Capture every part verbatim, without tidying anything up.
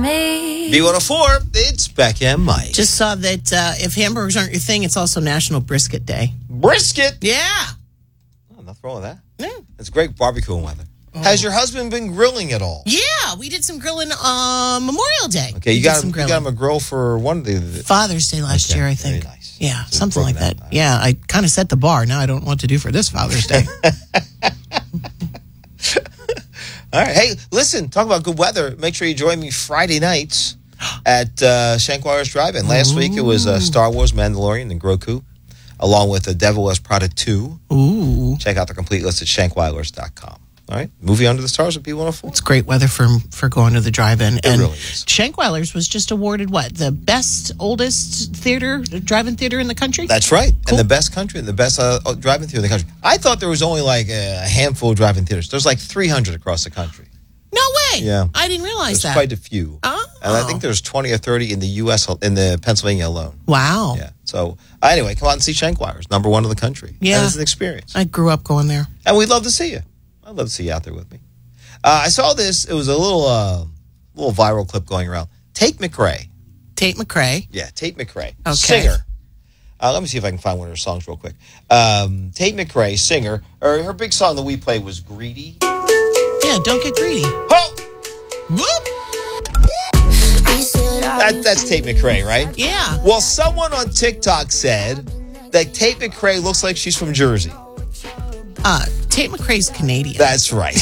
me. B one oh four, it's Becca and Mike. Just saw that uh, if hamburgers aren't your thing, it's also National Brisket Day. Brisket? Yeah. Oh, nothing wrong with that. Yeah. It's great barbecuing weather. Oh. Has your husband been grilling at all? Yeah, we did some grilling on uh, Memorial Day. Okay, you we got, him, you got him a grill for one of the... Father's Day last okay, year, I think. Very nice. Yeah, so something like that. that. Yeah, I kind of set the bar. Now I don't know what to do for this Father's Day. All right. Hey, listen, talk about good weather. Make sure you join me Friday nights at uh, Shankwires Drive-In. Last Ooh. week it was uh, Star Wars, Mandalorian, and Grogu, along with the Devil Wears Prada two. Ooh. Check out the complete list at shankwires dot com. All right. Movie Under the Stars with B one oh four. It's great weather for for going to the drive-in. It and really is. Shankweiler's was just awarded, what, the best, oldest theater, drive-in theater in the country? That's right. Cool. And the best country, the best uh, drive-in theater in the country. I thought there was only like a handful of drive-in theaters. There's like three hundred across the country. No way. Yeah. I didn't realize there's that. quite a few. Oh. And I think there's twenty or thirty in the U S, in the Pennsylvania alone. Wow. Yeah. So, uh, anyway, come out and see Shankwires, number one in the country. Yeah. And it's an experience. I grew up going there. And we'd love to see you. I'd love to see you out there with me. Uh, I saw this. It was a little uh, little viral clip going around. Tate McRae. Tate McRae. Yeah, Tate McRae. Okay. Singer. Uh, let me see if I can find one of her songs real quick. Um, Tate McRae, singer. Her, her big song that we played was Greedy. Yeah, Don't Get Greedy. Oh! Whoop! That, that's Tate McRae, right? Yeah. Well, someone on TikTok said that Tate McRae looks like she's from Jersey. Uh, Tate McRae's Canadian. That's right.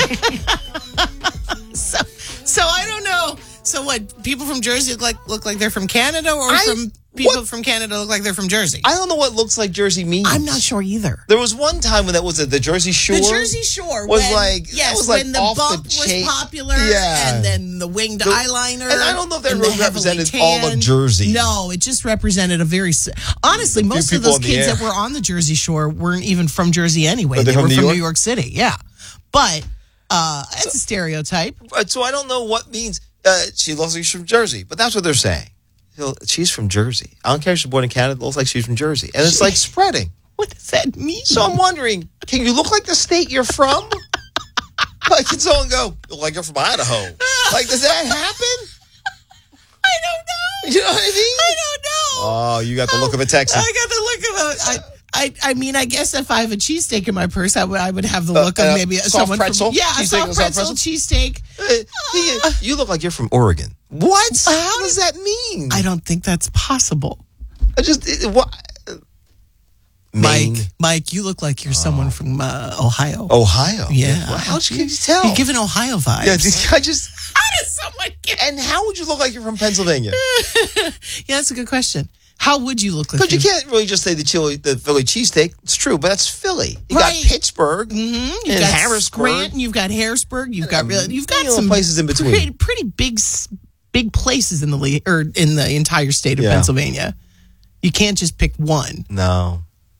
so, so I don't know. So what? People from Jersey look like look like they're from Canada, or I, from people what? from Canada look like they're from Jersey? I don't know what looks like Jersey means. I'm not sure either. There was one time when that was it, the Jersey Shore. The Jersey Shore was when, like yes, was like when the off bump the was chain. popular, Yeah. and then the winged the, eyeliner, and I don't know if that and the represented heavily all of tanned. Jersey. No, it just represented a very honestly. Most of people those in the kids air. that were on the Jersey Shore weren't even from Jersey anyway. Oh, They they're were from New from York? New York City. Yeah, but uh, it's So- a stereotype. So I don't know what means. Uh, she looks like she's from Jersey, but that's what they're saying. She's from Jersey. I don't care if she's born in Canada. It looks like she's from Jersey, and it's like spreading. What does that mean? So I'm wondering, can you look like the state you're from? Like, can someone go, look like you're from Idaho? Like, does that happen? I don't know. You know what I mean? I don't know. Oh, you got the look of a Texan. I got the look of a. I, I, I mean, I guess if I have a cheesesteak in my purse, I would, I would have the look of Uh, uh, maybe soft someone pretzel? from yeah, a Cheesesteak soft and soft pretzel, pretzel? cheesesteak. Uh, you, you look like you're from Oregon. What? How what does that mean? I don't think that's possible. I just it, what? Maine, Mike, Mike, you look like you're someone from uh, Ohio. Ohio. Yeah. Well, how can you tell? You're giving Ohio vibes. Yeah, I just. How does someone get? And how would you look like you're from Pennsylvania? Yeah, that's a good question. How would you look like? Because you can't really just say the chili, the Philly cheesesteak. It's true, but that's Philly. You Right. got Pittsburgh Mm-hmm. You've and got Harrisburg. Scranton, you've got Harrisburg, you've got really, you've got You know, some places in between. Pretty, pretty big, s- big places in the le- or in the entire state of Yeah. Pennsylvania. You can't just pick one. No,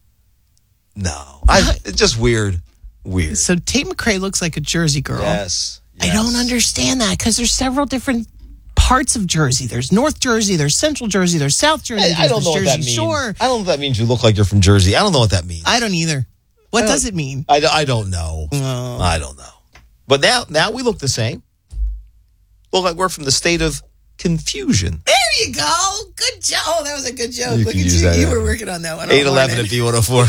no, I, it's just weird, weird. So Tate McRae looks like a Jersey girl. Yes, I yes. don't understand that because there's several different parts of Jersey. There's North Jersey, there's Central Jersey, there's South Jersey, I, there's I don't the know what Jersey that means. Shore. I don't know if that means you look like you're from Jersey. I don't know what that means. I don't either. What I don't- does it mean? I, I don't know. Oh. I don't know. But now, now we look the same. Look like we're from the state of confusion. There you go. Good joke. Oh, that was a good joke. You Look can at use you. that, You yeah. were working on that one. eight eleven at B one oh four.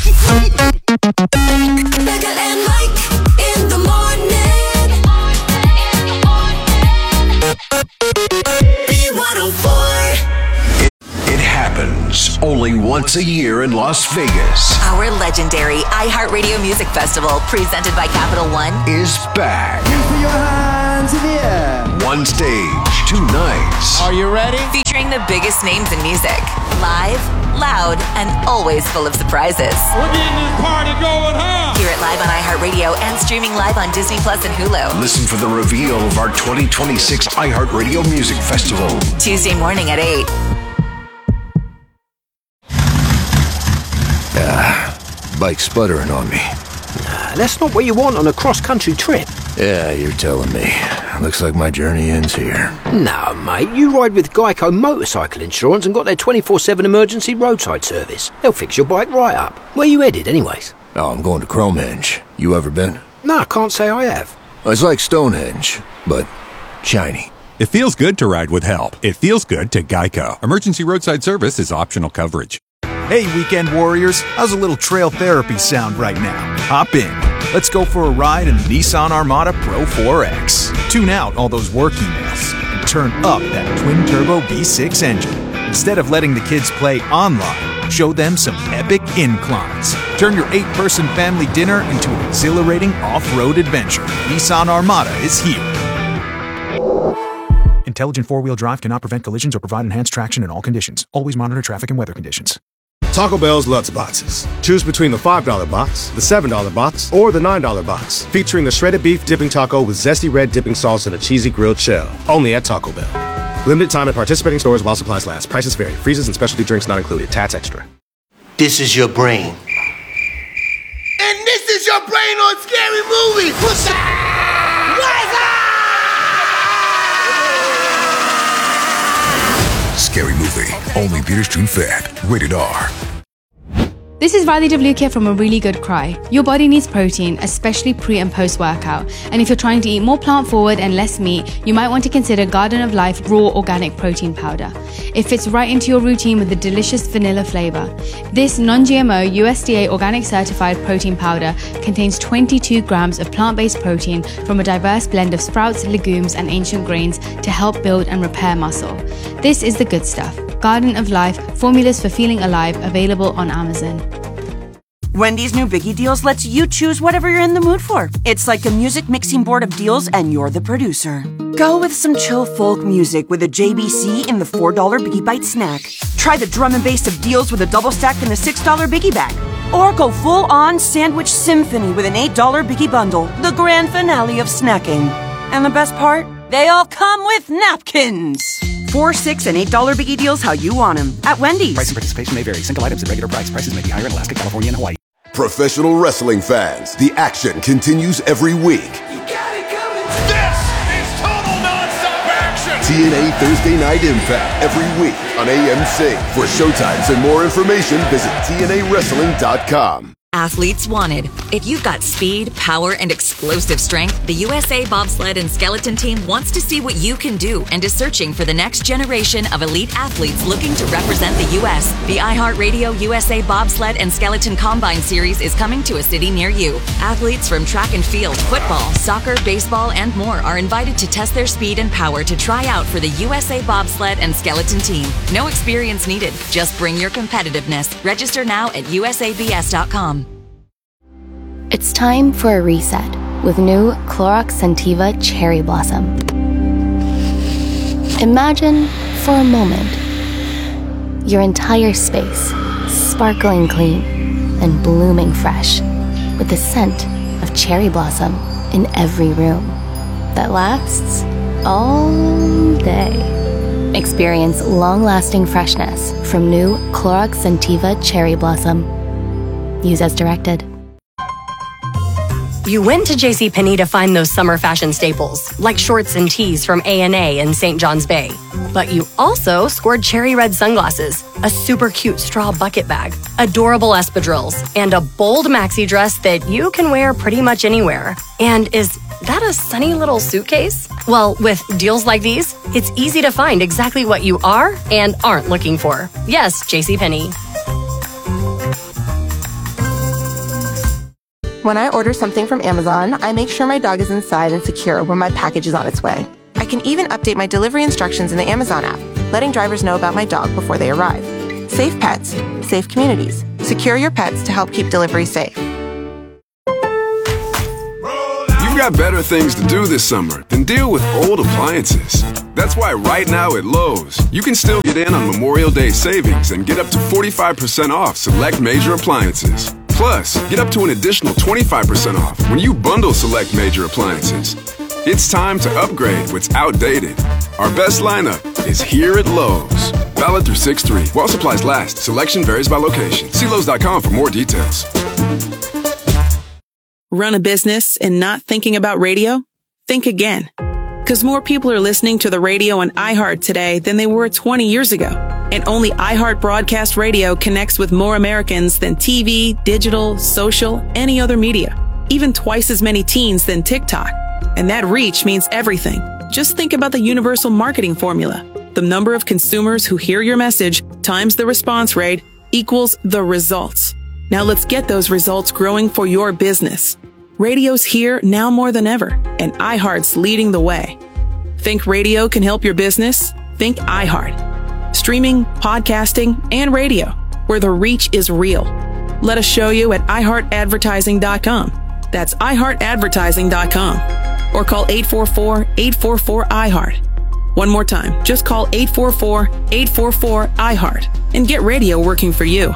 Becca and Mike in the morning. B one oh four. It happens only once a year in Las Vegas. Our legendary iHeartRadio Music Festival, presented by Capital One, Is back. Put your hands in the air. One stage, two nights. Are you ready? featuring the biggest names in music. Live, loud, and always full of surprises. We're getting this party going, huh? Hear it live on iHeartRadio and streaming live on Disney Plus and Hulu. Listen for the reveal of our twenty twenty-six iHeartRadio Music Festival. Tuesday morning at eight. Bike sputtering on me. That's not what you want on a cross-country trip. Yeah, you're telling me. Looks like my journey ends here. No, mate, you ride with Geico Motorcycle Insurance and got their twenty-four seven emergency roadside service. They'll fix your bike right up. Where you headed, anyways? Oh, I'm going to Cromehenge. You ever been? No, I can't say I have. It's like Stonehenge, but shiny. It feels good to ride with help. It feels good to Geico. Emergency roadside service is optional coverage. Hey, weekend warriors. How's a little trail therapy sound right now? Hop in. Let's go for a ride in the Nissan Armada Pro four X. Tune out all those work emails and turn up that twin-turbo V six engine. Instead of letting the kids play online, show them some epic inclines. Turn your eight-person family dinner into an exhilarating off-road adventure. Nissan Armada is here. Intelligent four-wheel drive cannot prevent collisions or provide enhanced traction in all conditions. Always monitor traffic and weather conditions. Taco Bell's Lutz Boxes. Choose between the five dollar box, the seven dollar box, or the nine dollar box. Featuring the shredded beef dipping taco with zesty red dipping sauce and a cheesy grilled shell. Only at Taco Bell. Limited time at participating stores while supplies last. Prices vary. Freezes and specialty drinks not included. Tats extra. This is your brain. And this is your brain on Scary Movie. What's up? What's up? Scary Movie. Only Peter Stream Fed. Rated R. This is Riley DeVluke here from A Really Good Cry. Your body needs protein, especially pre and post workout. And if you're trying to eat more plant forward and less meat, you might want to consider Garden of Life Raw Organic Protein Powder. It fits right into your routine with a delicious vanilla flavor. This non-G M O U S D A organic certified protein powder contains twenty-two grams of plant-based protein from a diverse blend of sprouts, legumes, and ancient grains to help build and repair muscle. This is the good stuff. Garden of Life, formulas for feeling alive, available on Amazon. Wendy's new Biggie Deals lets you choose whatever you're in the mood for. It's like a music mixing board of deals and you're the producer. Go with some chill folk music with a J B C in the four dollar Biggie Bite snack. Try the drum and bass of deals with a double stack in the six dollar Biggie Bag. Or go full-on sandwich symphony with an eight dollar Biggie Bundle, the grand finale of snacking. And the best part? They all come with napkins. Four, six, and eight dollar Biggie Deals how you want them at Wendy's. Price and participation may vary. Single items at regular price. Prices may be higher in Alaska, California, and Hawaii. Professional wrestling fans, the action continues every week. You got it coming. This is total nonstop action. T N A Thursday Night Impact every week on A M C. For showtimes and more information, visit T N A wrestling dot com. Athletes wanted. If you've got speed, power, and explosive strength, the U S A Bobsled and Skeleton Team wants to see what you can do and is searching for the next generation of elite athletes looking to represent the U S. The iHeartRadio U S A Bobsled and Skeleton Combine Series is coming to a city near you. Athletes from track and field, football, soccer, baseball, and more are invited to test their speed and power to try out for the U S A Bobsled and Skeleton Team. No experience needed. Just bring your competitiveness. Register now at U S A B S dot com. It's time for a reset with new Clorox Scentiva Cherry Blossom. Imagine, for a moment, your entire space sparkling clean and blooming fresh with the scent of cherry blossom in every room that lasts all day. Experience long-lasting freshness from new Clorox Scentiva Cherry Blossom. Use as directed. You went to JCPenney to find those summer fashion staples, like shorts and tees from A and A in Saint John's Bay. But you also scored cherry red sunglasses, a super cute straw bucket bag, adorable espadrilles, and a bold maxi dress that you can wear pretty much anywhere. And is that a sunny little suitcase? Well, with deals like these, it's easy to find exactly what you are and aren't looking for. Yes, JCPenney. When I order something from Amazon, I make sure my dog is inside and secure when my package is on its way. I can even update my delivery instructions in the Amazon app, letting drivers know about my dog before they arrive. Safe pets, safe communities. Secure your pets to help keep delivery safe. You've got better things to do this summer than deal with old appliances. That's why right now at Lowe's, you can still get in on Memorial Day savings and get up to forty-five percent off select major appliances. Plus, get up to an additional twenty-five percent off when you bundle select major appliances. It's time to upgrade what's outdated. Our best lineup is here at Lowe's. Valid through six three. While supplies last, selection varies by location. See Lowe's dot com for more details. Run a business and not thinking about radio? Think again. Because more people are listening to the radio on iHeart today than they were twenty years ago. And only iHeart Broadcast Radio connects with more Americans than T V, digital, social, any other media. Even twice as many teens than TikTok. And that reach means everything. Just think about the universal marketing formula. The number of consumers who hear your message times the response rate equals the results. Now let's get those results growing for your business. Radio's here now more than ever, and iHeart's leading the way. Think radio can help your business? Think iHeart. Streaming, podcasting, and radio, where the reach is real. Let us show you at i heart advertising dot com. That's i heart advertising dot com. Or call eight four four, eight four four, I heart. One more time, just call eight four four, eight four four, I heart and get radio working for you.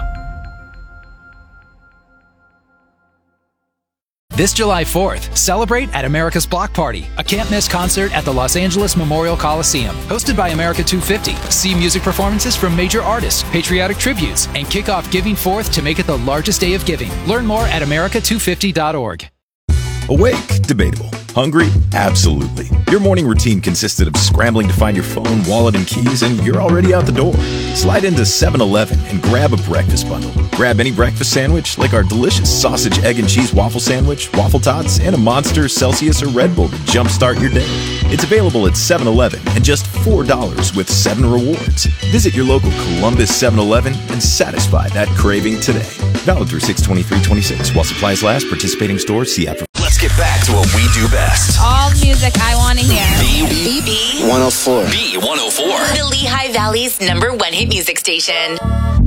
This July fourth, celebrate at America's Block Party, a can't-miss concert at the Los Angeles Memorial Coliseum. Hosted by America two fifty. See music performances from major artists, patriotic tributes, and kick off Giving Fourth to make it the largest day of giving. Learn more at america two fifty dot org. Awake? Debatable. Hungry? Absolutely. Your morning routine consisted of scrambling to find your phone, wallet, and keys, and you're already out the door. Slide into seven eleven and grab a breakfast bundle. Grab any breakfast sandwich, like our delicious sausage, egg, and cheese waffle sandwich, waffle tots, and a Monster, Celsius, or Red Bull to jumpstart your day. It's available at seven eleven and just four dollars with seven rewards. Visit your local Columbus seven eleven and satisfy that craving today. Valid through six twenty-three twenty-six. While supplies last, participating stores, see app for... Let's get back to what we do best. All music I want to hear. B, B, one oh four. B one oh four. The Lehigh Valley's number one hit music station.